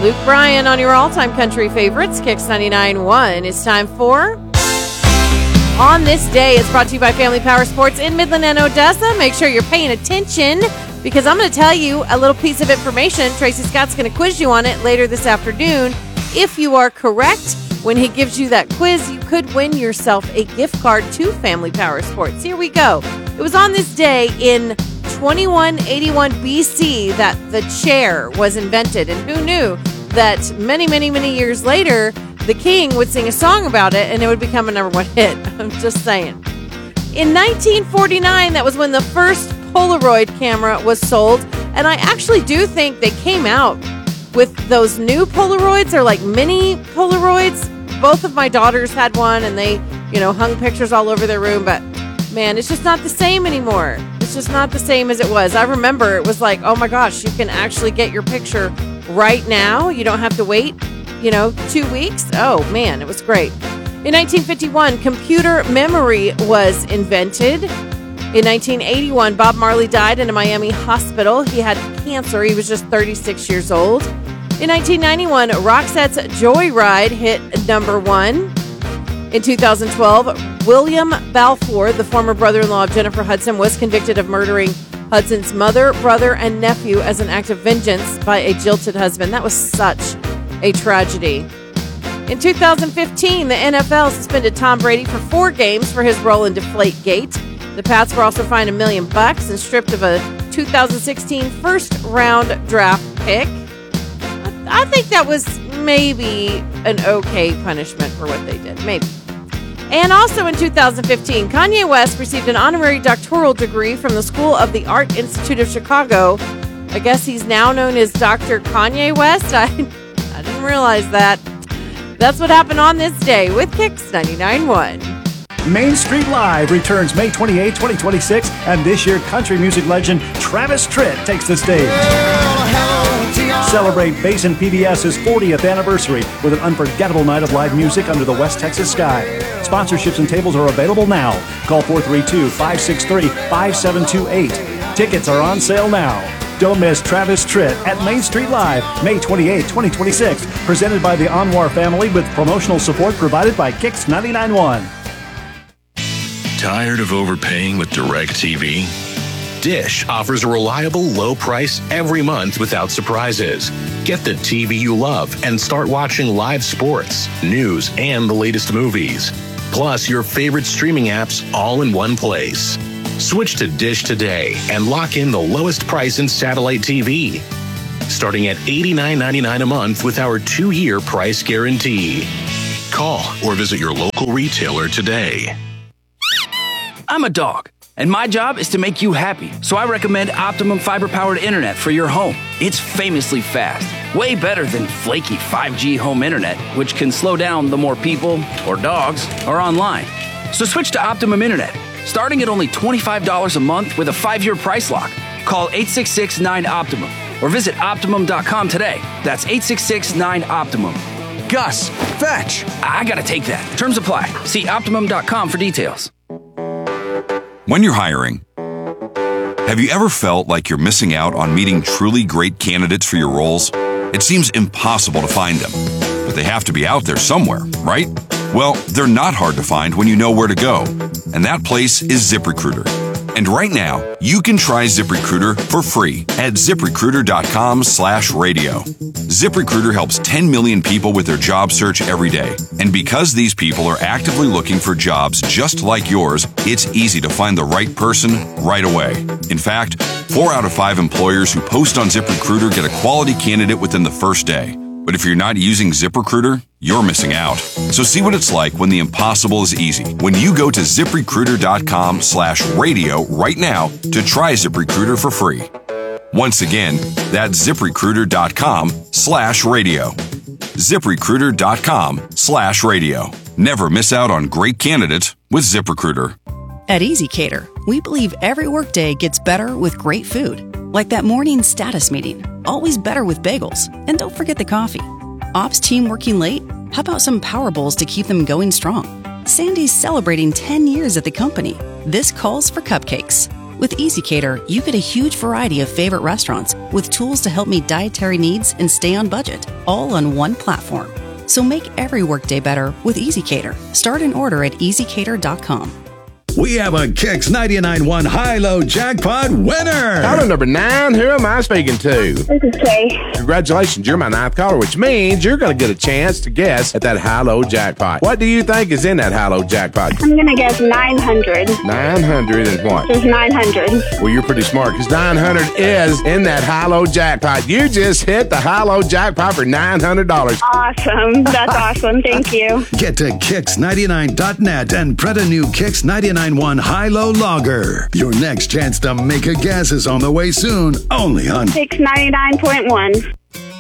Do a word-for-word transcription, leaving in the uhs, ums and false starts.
Luke Bryan on your all-time country favorites, Kicks ninety-nine point one. It's time for On This Day. It's brought to you by Family Power Sports in Midland and Odessa. Make sure you're paying attention because I'm going to tell you a little piece of information. Tracy Scott's going to quiz you on it later this afternoon. If you are correct, when he gives you that quiz, you could win yourself a gift card to Family Power Sports. Here we go. It was on this day in twenty-one eighty-one B C that the chair was invented. And who knew that many, many, many years later, the king would sing a song about it and it would become a number one hit. I'm just saying. In nineteen forty-nine, that was when the first Polaroid camera was sold. And I actually do think they came out with those new Polaroids. They're like mini Polaroids. Both of my daughters had one and they, you know, hung pictures all over their room. But man, it's just not the same anymore. It's just not the same as it was. I remember it was like, oh my gosh, you can actually get your picture right now. You don't have to wait, you know, two weeks. Oh man, it was great. In nineteen fifty-one, computer memory was invented. In nineteen eighty-one, Bob Marley died in a Miami hospital. He had cancer. He was just thirty-six years old. In nineteen ninety-one, Roxette's Joyride hit number one. In two thousand twelve, William Balfour, the former brother-in-law of Jennifer Hudson, was convicted of murdering Hudson's mother, brother, and nephew as an act of vengeance by a jilted husband. That was such a tragedy. In two thousand fifteen, the N F L suspended Tom Brady for four games for his role in Deflategate. The Pats were also fined a million bucks and stripped of a two thousand sixteen first-round draft pick. I think that was maybe an okay punishment for what they did. Maybe. And also in two thousand fifteen, Kanye West received an honorary doctoral degree from the School of the Art Institute of Chicago. I guess he's now known as Doctor Kanye West. I, I didn't realize that. That's what happened on this day with Kicks ninety-nine point one. Main Street Live returns May twenty-eighth, twenty twenty-six, and this year country music legend Travis Tritt takes the stage. Celebrate Basin P B S's fortieth anniversary with an unforgettable night of live music under the West Texas sky. Sponsorships and tables are available now. Call four three two, five six three, five seven two eight. Tickets are on sale now. Don't miss Travis Tritt at Main Street Live, May twenty-eighth, twenty twenty-six, presented by the Anwar family with promotional support provided by Kicks ninety-nine point one. Tired of overpaying with DirecTV? Dish offers a reliable, low price every month without surprises. Get the T V you love and start watching live sports, news, and the latest movies. Plus, your favorite streaming apps all in one place. Switch to Dish today and lock in the lowest price in satellite T V. Starting at eighty-nine ninety-nine a month with our two-year price guarantee. Call or visit your local retailer today. I'm a dog, and my job is to make you happy. So I recommend Optimum fiber-powered internet for your home. It's famously fast, way better than flaky five G home internet, which can slow down the more people or dogs are online. So switch to Optimum Internet, starting at only twenty-five dollars a month with a five-year price lock. Call eight six six nine Optimum or visit Optimum dot com today. That's eight six six nine Optimum. Gus, fetch! I gotta take that. Terms apply. See Optimum dot com for details. When you're hiring, have you ever felt like you're missing out on meeting truly great candidates for your roles? It seems impossible to find them, but they have to be out there somewhere, right? Well, they're not hard to find when you know where to go, and that place is ZipRecruiter. And right now, you can try ZipRecruiter for free at ZipRecruiter.com slash radio. ZipRecruiter helps ten million people with their job search every day. And because these people are actively looking for jobs just like yours, it's easy to find the right person right away. In fact, four out of five employers who post on ZipRecruiter get a quality candidate within the first day. But if you're not using ZipRecruiter, you're missing out. So see what it's like when the impossible is easy. When you go to ZipRecruiter.com slash radio right now to try ZipRecruiter for free. Once again, that's ZipRecruiter.com slash radio. ZipRecruiter.com slash radio. Never miss out on great candidates with ZipRecruiter. At EasyCater, we believe every workday gets better with great food. Like that morning status meeting. Always better with bagels. And don't forget the coffee. Ops team working late? How about some power bowls to keep them going strong? Sandy's celebrating ten years at the company. This calls for cupcakes. With EasyCater, you get a huge variety of favorite restaurants with tools to help meet dietary needs and stay on budget, all on one platform. So make every workday better with EasyCater. Start an order at easy cater dot com. We have a Kicks ninety-nine point one high-low jackpot winner. Caller number nine, who am I speaking to? This is Kay. Congratulations, you're my ninth caller, which means you're going to get a chance to guess at that high-low jackpot. What do you think is in that high-low jackpot? I'm going to guess nine hundred. nine hundred and what? There's nine hundred. Well, you're pretty smart, because nine hundred is in that high-low jackpot. You just hit the high-low jackpot for nine hundred dollars. Awesome. That's awesome. Thank you. Get to kicks ninety-nine dot net and print a new Kicks ninety-nine point one high-low logger. Your next chance to make a guess is on the way soon, only on Kicks ninety-nine point one.